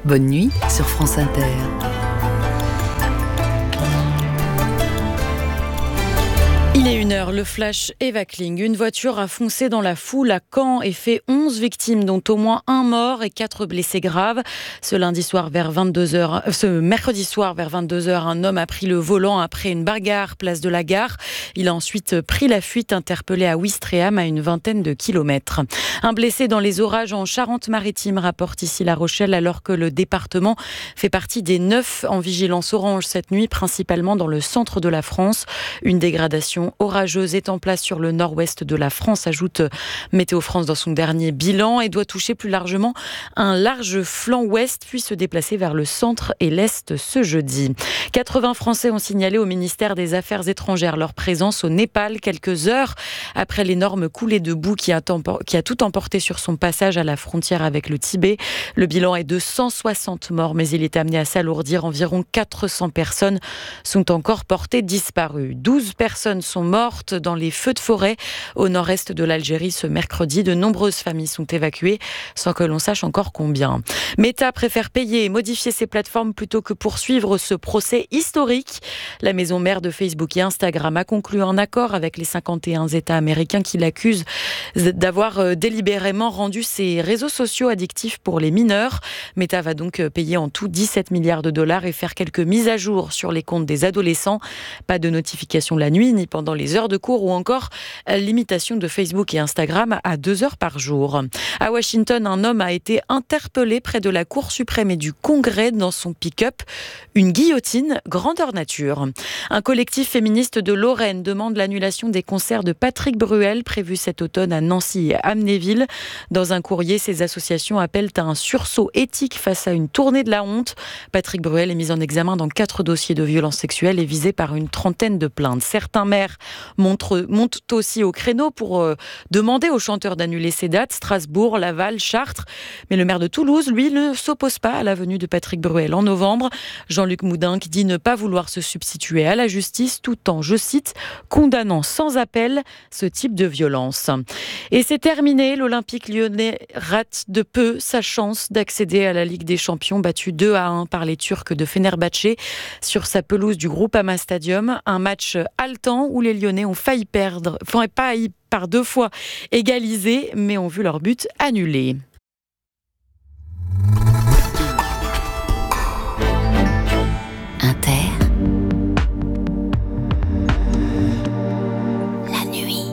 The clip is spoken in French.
Bonne nuit sur France Inter. Il est 1h, le flash Eva Kling. Une voiture a foncé dans la foule à Caen et fait 11 victimes, dont au moins un mort et 4 blessés graves. Ce mercredi soir vers 22h, un homme a pris le volant après une bagarre place de la Gare. Il a ensuite pris la fuite, interpellé à Ouistreham, à une vingtaine de kilomètres. Un blessé dans les orages en Charente-Maritime, rapporte ici La Rochelle, alors que le département fait partie des 9 en vigilance orange cette nuit, principalement dans le centre de la France. Une dégradation orageuse est en place sur le nord-ouest de la France, ajoute Météo France dans son dernier bilan, et doit toucher plus largement un large flanc ouest, puis se déplacer vers le centre et l'est ce jeudi. 80 Français ont signalé au ministère des Affaires étrangères leur présence au Népal quelques heures après l'énorme coulée de boue qui a tout emporté sur son passage à la frontière avec le Tibet. Le bilan est de 160 morts, mais il est amené à s'alourdir. Environ 400 personnes sont encore portées disparues. 12 personnes sont mortes dans les feux de forêt au nord-est de l'Algérie ce mercredi. De nombreuses familles sont évacuées sans que l'on sache encore combien. Meta préfère payer et modifier ses plateformes plutôt que poursuivre ce procès historique. La maison mère de Facebook et Instagram a conclu un accord avec les 51 États américains qui l'accusent d'avoir délibérément rendu ces réseaux sociaux addictifs pour les mineurs. Meta va donc payer en tout 17 milliards de dollars et faire quelques mises à jour sur les comptes des adolescents. Pas de notification la nuit ni pendant les heures de cours, ou encore limitation de Facebook et Instagram à 2 heures par jour. À Washington, un homme a été interpellé près de la Cour suprême et du Congrès dans son pick-up. Une guillotine grandeur nature. Un collectif féministe de Lorraine demande l'annulation des concerts de Patrick Bruel prévus cet automne à Nancy et Amnéville. Dans un courrier, ces associations appellent à un sursaut éthique face à une tournée de la honte. Patrick Bruel est mis en examen dans 4 dossiers de violences sexuelles et visé par une trentaine de plaintes. Certains maires montent aussi au créneau pour demander aux chanteurs d'annuler ces dates. Strasbourg, Laval, Chartres. Mais le maire de Toulouse, lui, ne s'oppose pas à la venue de Patrick Bruel en novembre. Jean-Luc Moudenc dit ne pas vouloir se substituer à la justice tout en, je cite, condamnant sans appel ce type de violence. Et c'est terminé. L'Olympique lyonnais rate de peu sa chance d'accéder à la Ligue des Champions, battue 2-1 par les Turcs de Fenerbahçe sur sa pelouse du Groupama Stadium. Un match haletant où les Lyonnais ont failli par 2 fois égaliser, mais ont vu leur but annulé.